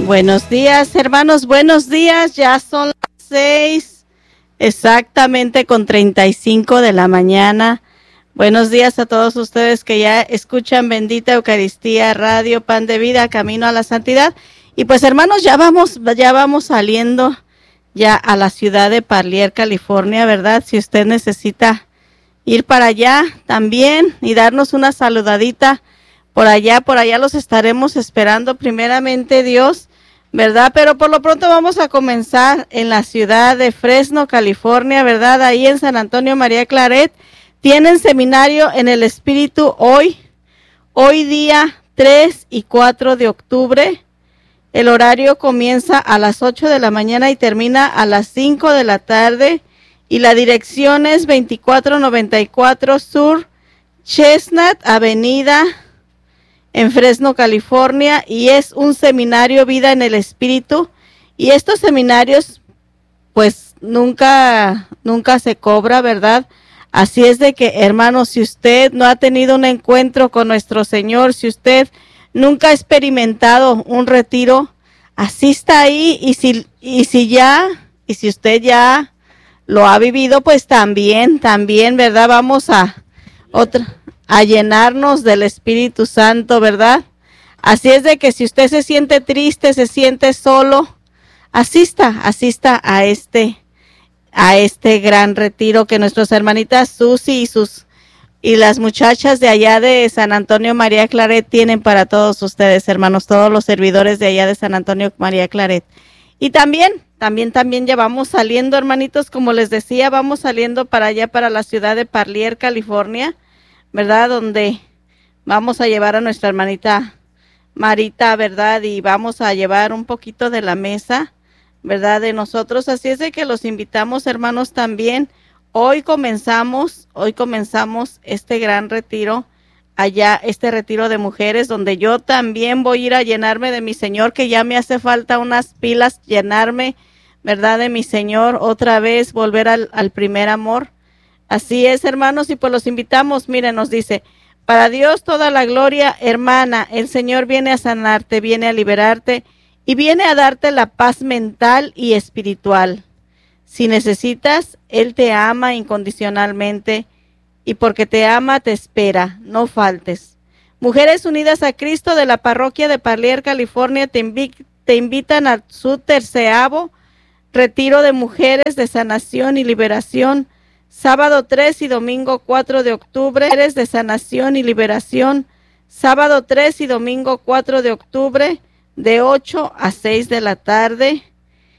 Buenos días, hermanos, buenos días. Ya son las 6, exactamente con 35 de la mañana. Buenos días a todos ustedes que ya escuchan Bendita Eucaristía Radio, Pan de Vida, Camino a la Santidad. Y pues, hermanos, ya vamos saliendo ya a la ciudad de Parlier, California, ¿verdad? Si usted necesita ir para allá también y darnos una saludadita por allá los estaremos esperando, primeramente Dios, ¿verdad? Pero por lo pronto vamos a comenzar en la ciudad de Fresno, California, ¿verdad? Ahí en San Antonio María Claret tienen seminario en el Espíritu hoy día 3 y 4 de octubre. El horario comienza a las 8 de la mañana y termina a las 5 de la tarde. Y la dirección es 2494 Sur Chestnut Avenida en Fresno, California. Y es un seminario Vida en el Espíritu. Y estos seminarios, pues, nunca se cobra, ¿verdad? Así es de que, hermanos, si usted no ha tenido un encuentro con nuestro Señor, si usted nunca ha experimentado un retiro, asista ahí, y si usted ya lo ha vivido, pues también, ¿verdad? Vamos a llenarnos del Espíritu Santo, ¿verdad? Así es de que si usted se siente triste, se siente solo, asista a este gran retiro que nuestras hermanitas Susi y las muchachas de allá de San Antonio María Claret tienen para todos ustedes, hermanos, todos los servidores de allá de San Antonio María Claret. Y también ya vamos saliendo, hermanitos, como les decía, vamos saliendo para allá, para la ciudad de Parlier, California, ¿verdad? Donde vamos a llevar a nuestra hermanita Marita, ¿verdad? Y vamos a llevar un poquito de la mesa, ¿verdad? De nosotros. Así es de que los invitamos, hermanos, también. Hoy comenzamos este gran retiro allá, este retiro de mujeres, donde yo también voy a ir a llenarme de mi Señor, que ya me hace falta unas pilas, llenarme, ¿verdad? De mi Señor, otra vez volver al primer amor. Así es, hermanos, y pues los invitamos. Miren, nos dice: para Dios toda la gloria, hermana, el Señor viene a sanarte, viene a liberarte y viene a darte la paz mental y espiritual. Si necesitas, Él te ama incondicionalmente y porque te ama te espera, no faltes. Mujeres Unidas a Cristo de la parroquia de Parlier, California, te invitan a su 13º retiro de mujeres de sanación y liberación, sábado 3 y domingo 4 de octubre, mujeres de sanación y liberación, sábado 3 y domingo 4 de octubre, de 8 a 6 de la tarde.